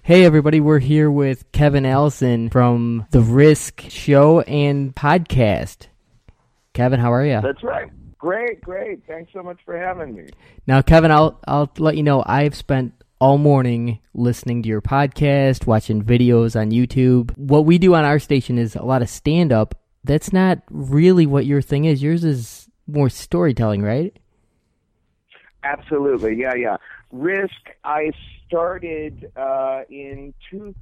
Hey everybody, we're here with Kevin Allison from the Risk Show and Podcast. Kevin, how are you? That's right. Great. Thanks so much for having me. Now, Kevin, I'll let you know I've spent all morning listening to your podcast, watching videos on YouTube. What we do on our station is a lot of stand-up. That's not really what your thing is. Yours is more storytelling, right? Absolutely. Yeah. Risk, I started in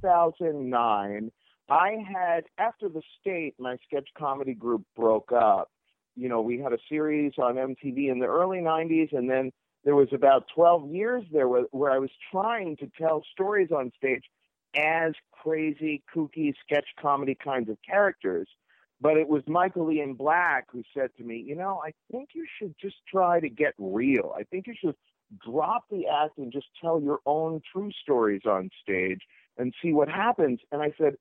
2009. I had, after The State, my sketch comedy group broke up. You know, we had a series on MTV in the early 90s, and then there was about 12 years there where I was trying to tell stories on stage as crazy, kooky sketch comedy kinds of characters. But it was Michael Ian Black who said to me, I think you should just try to get real. I think you should drop the act and just tell your own true stories on stage and see what happens. And I said,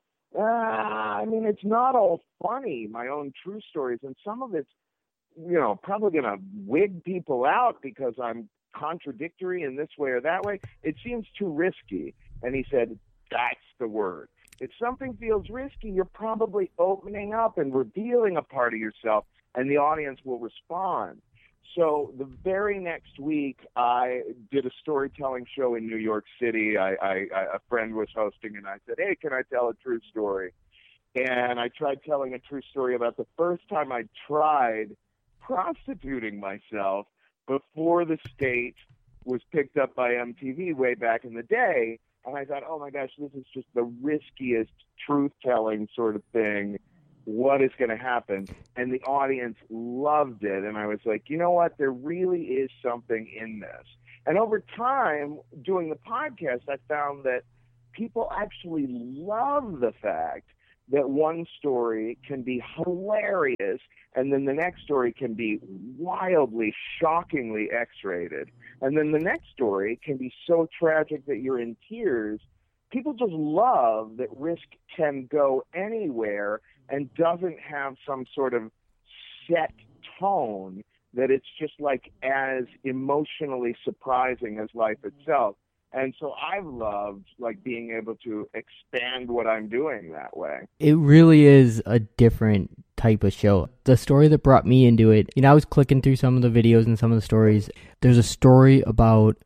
it's not all funny, my own true stories. And some of it's, probably going to wig people out because I'm contradictory in this way or that way. It seems too risky. And he said, that's the word. If something feels risky, you're probably opening up and revealing a part of yourself, and the audience will respond. So the very next week, I did a storytelling show in New York City. A friend was hosting, and I said, hey, can I tell a true story? And I tried telling a true story about the first time I tried prostituting myself before The State was picked up by MTV way back in the day. And I thought, oh my gosh, this is just the riskiest truth-telling sort of thing. What is going to happen? And the audience loved it. And I was like, you know what? There really is something in this. And over time, doing the podcast, I found that people actually love the fact that one story can be hilarious and then the next story can be wildly, shockingly X-rated. And then the next story can be so tragic that you're in tears. People just love that Risk can go anywhere and doesn't have some sort of set tone, that it's just like as emotionally surprising as life itself. And so I've loved being able to expand what I'm doing that way. It really is a different type of show. The story that brought me into it, I was clicking through some of the videos and some of the stories. There's a story about,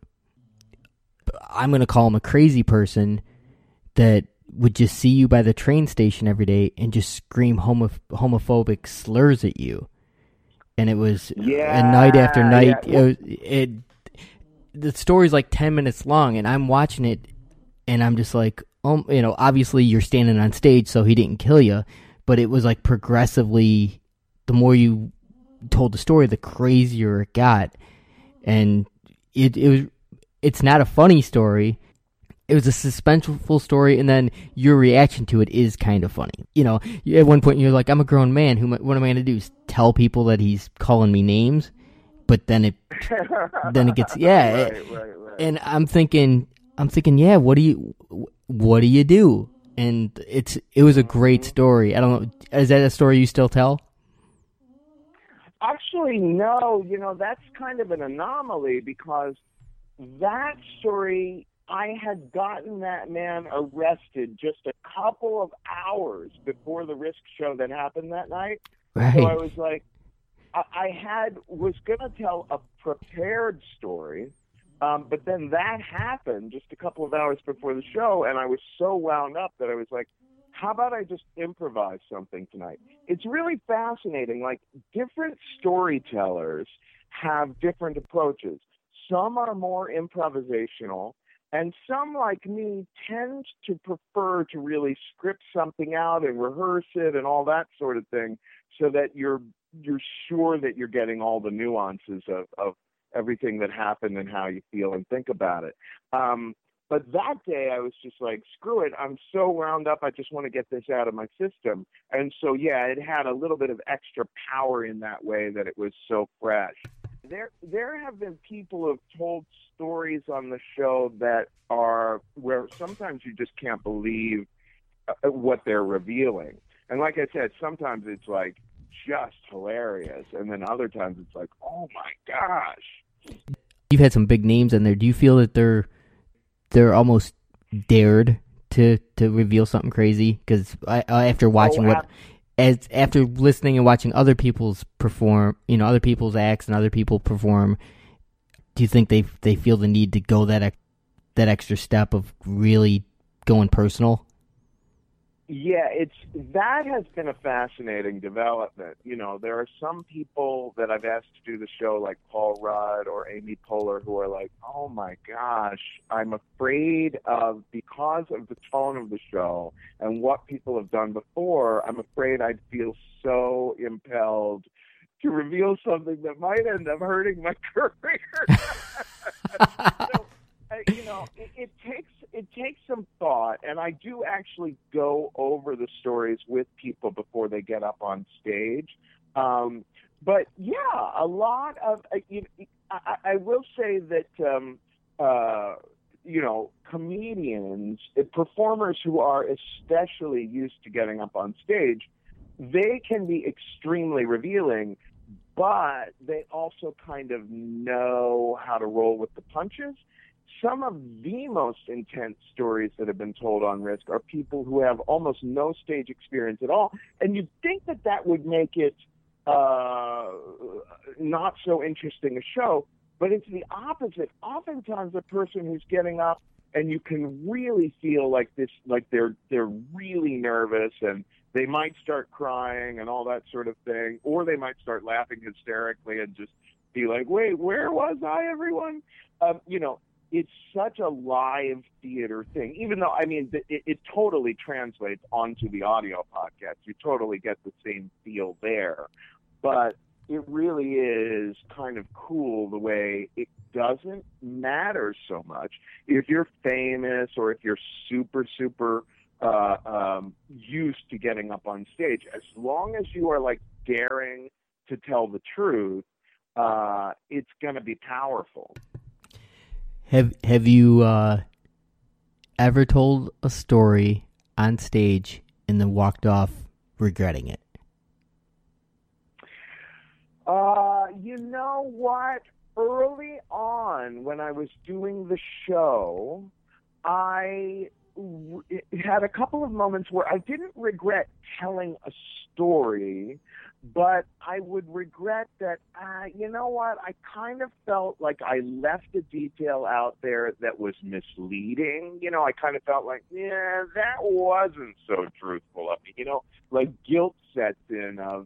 I'm going to call him a crazy person that would just see you by the train station every day and just scream homophobic slurs at you. And it was night after night. Yeah. The story's like 10 minutes long, and I'm watching it, and I'm just like, obviously you're standing on stage, so he didn't kill you, but it was like progressively, the more you told the story, the crazier it got. And it's not a funny story. It was a suspenseful story, and then your reaction to it is kind of funny. At one point you're like, I'm a grown man. What am I going to do? Tell people that he's calling me names? But then it gets Right. And I'm thinking, yeah. What do you do? And it was a great story. I don't know. Is that a story you still tell? Actually, no. That's kind of an anomaly because that story, I had gotten that man arrested just a couple of hours before the Risk show that happened that night. Right. So I was like, was going to tell a prepared story, but then that happened just a couple of hours before the show, and I was so wound up that I was like, how about I just improvise something tonight? It's really fascinating. Different storytellers have different approaches. Some are more improvisational, and some, like me, tend to prefer to really script something out and rehearse it and all that sort of thing so that you're sure that you're getting all the nuances of everything that happened and how you feel and think about it. But that day I was just like, screw it. I'm so wound up. I just want to get this out of my system. And so, yeah, it had a little bit of extra power in that way that it was so fresh. There have been people who have told stories on the show that are where sometimes you just can't believe what they're revealing. And like I said, sometimes it's like just hilarious. And then other times it's like, oh my gosh. You've had some big names in there. Do you feel that they're almost dared to reveal something crazy? Because after watching after listening and watching other people's perform, other people's acts and other people perform, do you think they feel the need to go that extra step of really going personal? Yeah, that has been a fascinating development. There are some people that I've asked to do the show, like Paul Rudd or Amy Poehler, who are like, "Oh my gosh, I'm afraid because of the tone of the show and what people have done before, I'm afraid I'd feel so impelled to reveal something that might end up hurting my career." So, it takes some thought, and I do actually go over the stories with people before they get up on stage. But yeah, a lot of I will say that comedians, performers who are especially used to getting up on stage, they can be extremely revealing, but they also kind of know how to roll with the punches. Some of the most intense stories that have been told on Risk are people who have almost no stage experience at all. And you'd think that would make it not so interesting a show, but it's the opposite. Oftentimes a person who's getting up and you can really feel like they're really nervous and they might start crying and all that sort of thing, or they might start laughing hysterically and just be like, "Wait, where was I, everyone?" It's such a live theater thing, even though, it totally translates onto the audio podcast. You totally get the same feel there. But it really is kind of cool the way it doesn't matter so much if you're famous or if you're super, super used to getting up on stage. As long as you are, daring to tell the truth, it's going to be powerful. Have you ever told a story on stage and then walked off regretting it? You know what? Early on, when I was doing the show, I had a couple of moments where I didn't regret telling a story, but I would regret that, you know what, I kind of felt like I left a detail out there that was misleading. I kind of felt like, yeah, that wasn't so truthful of me. Like guilt sets in of,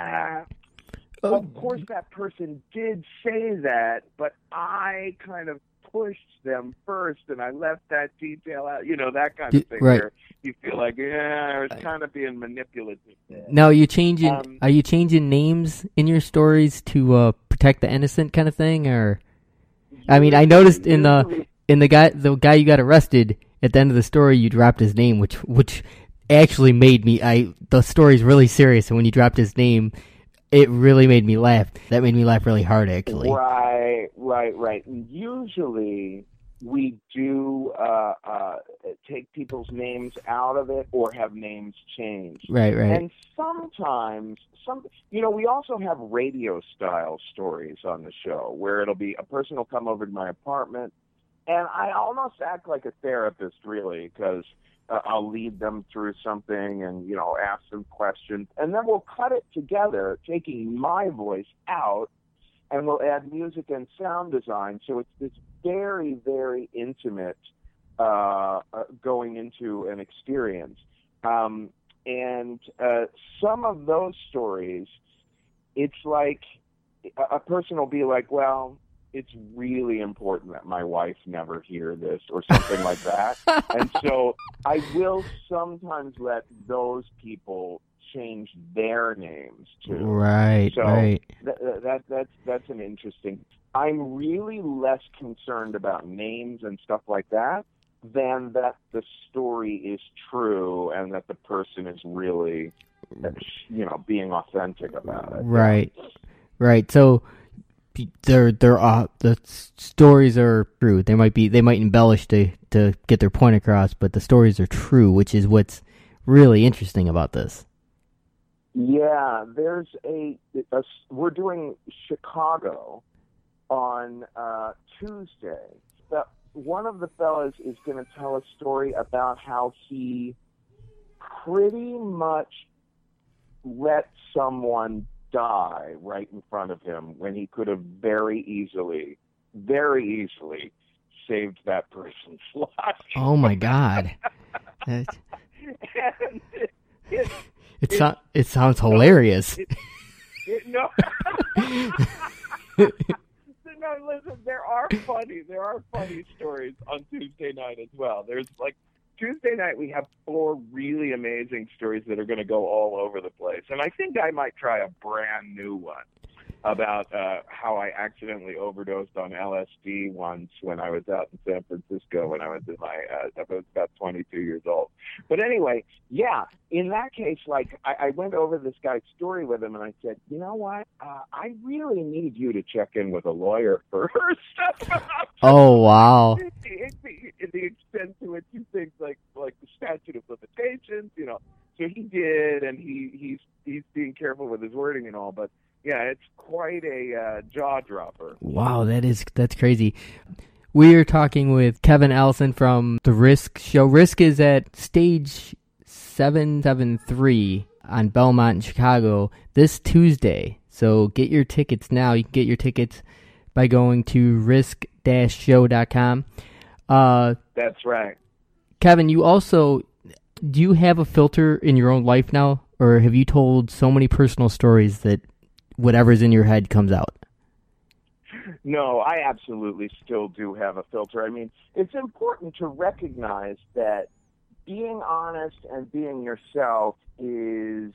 of course that person did say that, but I kind of pushed them first and I left that detail out, that kind of thing, right, where you feel like, I was kind of being manipulative. Now, are you changing names in your stories to protect the innocent kind of thing? Or, I noticed in the guy you got arrested, at the end of the story, you dropped his name, which actually made me, the story's really serious, and when you dropped his name, it really made me laugh. That made me laugh really hard, actually. Right. Usually, we do take people's names out of it or have names changed. Right. And sometimes, we also have radio-style stories on the show where it'll be a person will come over to my apartment, and I almost act like a therapist, really, because I'll lead them through something and, ask them questions. And then we'll cut it together, taking my voice out, and we'll add music and sound design. So it's this very, very intimate going into an experience. And some of those stories, it's like a person will be like, well, it's really important that my wife never hear this or something like that. And so I will sometimes let those people change their names too. Right, so right. That's an interesting. I'm really less concerned about names and stuff like that than that the story is true and that the person is really, being authentic about it. Right, right. So the stories are true. They might embellish to get their point across, but the stories are true, which is what's really interesting about this. Yeah, there's we're doing Chicago on Tuesday. one of the fellas is going to tell a story about how he pretty much let someone die right in front of him when he could have very easily saved that person's life. Oh my God. It sounds hilarious. No, listen, there are funny stories on Tuesday night as well. There's like Tuesday night we have 4 really amazing stories that are going to go all over the place. And I think I might try a brand new one about how I accidentally overdosed on LSD once when I was out in San Francisco when I was I was about 22 years old. But anyway, yeah, in that case, like I went over this guy's story with him and I said, you know what? I really need you to check in with a lawyer first. Oh, wow. The extent to which you think like the statute of limitations, you know. So he did, and he's being careful with his wording and all, but yeah, it's quite a jaw dropper. Wow, that's crazy. We are talking with Kevin Allison from the Risk show. Risk is at stage 773 on Belmont in Chicago this Tuesday. So get your tickets now. You can get your tickets by going to risk-show.com. That's right. Kevin, do you have a filter in your own life now? Or have you told so many personal stories that whatever's in your head comes out? No, I absolutely still do have a filter. I mean, it's important to recognize that being honest and being yourself is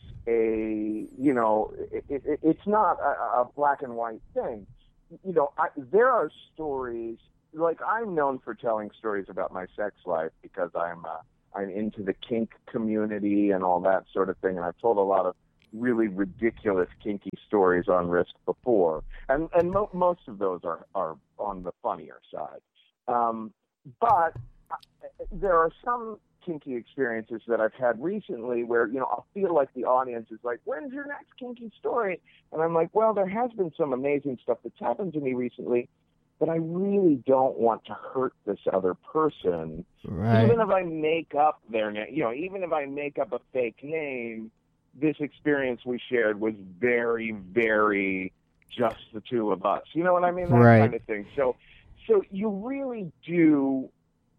it's not a black and white thing. You know, there are stories, like I'm known for telling stories about my sex life because I'm into the kink community and all that sort of thing, and I've told a lot of really ridiculous kinky stories on Risk before, and most of those are on the funnier side. But there are some kinky experiences that I've had recently where, you know, I'll feel like the audience is like, when's your next kinky story? And I'm like, well, there has been some amazing stuff that's happened to me recently, but I really don't want to hurt this other person. Right. Even if I make up their name, you know, even if I make up a fake name, this experience we shared was very, very just the two of us. You know what I mean? That right. kind of thing. So you really do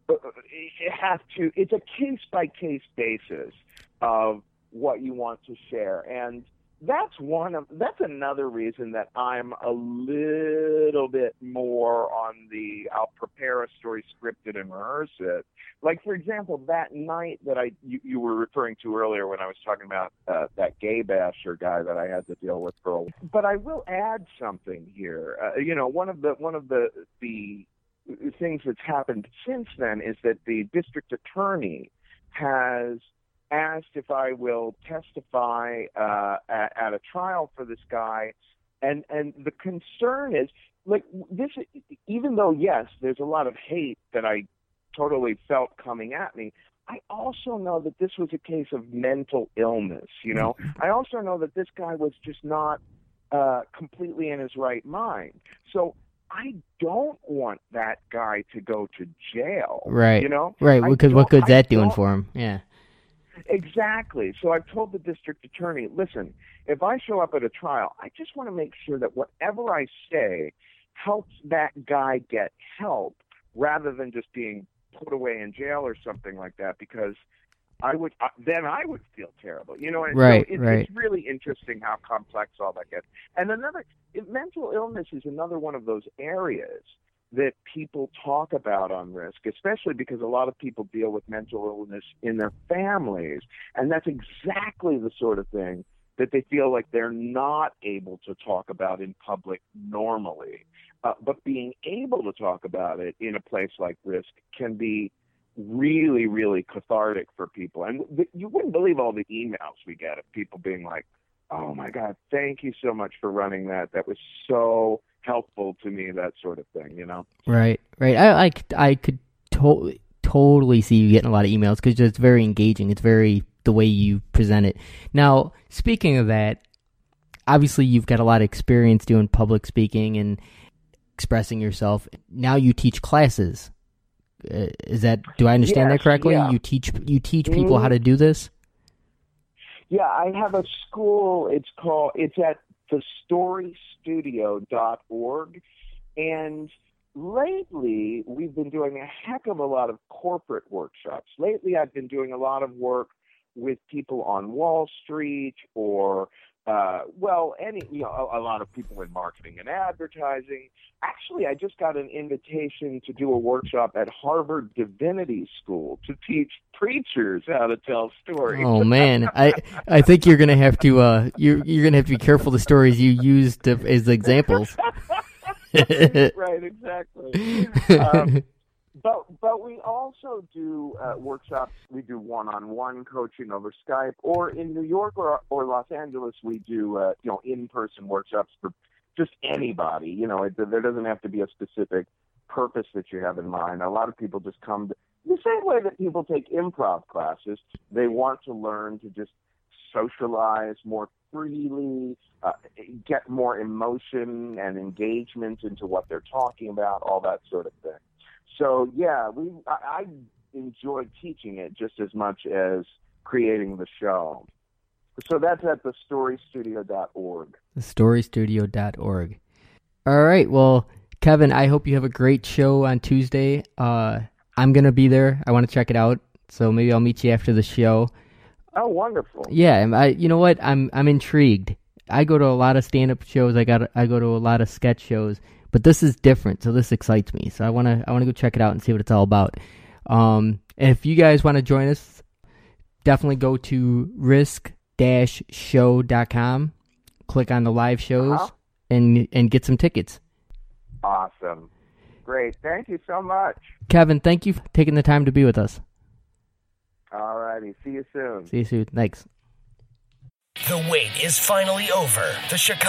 have to, it's a case-by-case basis of what you want to share. And that's another reason that I'm a little bit more on the I'll prepare a story, script it, and rehearse it. Like, for example, that night that you were referring to earlier when I was talking about that gay basher guy that I had to deal with for a while. But I will add something here. You know, one of the things that's happened since then is that the district attorney has asked if I will testify at a trial for this guy, and the concern is, like, this, even though, yes, there's a lot of hate that I totally felt coming at me, I also know that this was a case of mental illness, you know? I also know that this guy was just not completely in his right mind. So I don't want that guy to go to jail. Right. You know? Right, because what good's that doing for him? Yeah. Exactly. So I've told the district attorney, listen, if I show up at a trial, I just want to make sure that whatever I say helps that guy get help rather than just being put away in jail or something like that, because I would feel terrible. You know, and right, so right. It's really interesting how complex all that gets. And mental illness is another one of those areas that people talk about on Risk, especially because a lot of people deal with mental illness in their families, and that's exactly the sort of thing that they feel like they're not able to talk about in public normally. But being able to talk about it in a place like Risk can be really, really cathartic for people. And you wouldn't believe all the emails we get of people being like, oh my God, thank you so much for running that. That was so helpful to me, that sort of thing, you know? Right. I could totally see you getting a lot of emails because it's very engaging. It's very the way you present it. Now, speaking of that, obviously you've got a lot of experience doing public speaking and expressing yourself. Now you teach classes. Do I understand that correctly? Yeah. You teach people how to do this? Yeah, I have a school. It's at thestorystudio.org, and lately we've been doing a heck of a lot of corporate workshops. Lately, I've been doing a lot of work with people on Wall Street, or a lot of people in marketing and advertising. Actually, I just got an invitation to do a workshop at Harvard Divinity School to teach preachers how to tell stories. Oh man, I think you're gonna have to you're gonna have to be careful the stories you use as examples. Right, exactly. But we also do workshops. We do one-on-one coaching over Skype, or in New York or Los Angeles, we do in-person workshops for just anybody. There doesn't have to be a specific purpose that you have in mind. A lot of people just come the same way that people take improv classes. They want to learn to just socialize more freely, get more emotion and engagement into what they're talking about, all that sort of thing. So yeah, I enjoy teaching it just as much as creating the show. So that's at thestorystudio.org. Thestorystudio.org. All right. Well, Kevin, I hope you have a great show on Tuesday. I'm going to be there. I want to check it out. So maybe I'll meet you after the show. Oh, wonderful. Yeah. You know what? I'm intrigued. I go to a lot of stand-up shows. I go to a lot of sketch shows, but this is different. So this excites me. So I want to go check it out and see what it's all about. And if you guys want to join us, definitely go to risk-show.com, click on the live shows, and get some tickets. Awesome. Great. Thank you so much. Kevin, thank you for taking the time to be with us. All righty. See you soon. See you soon. Thanks. The wait is finally over. The Chicago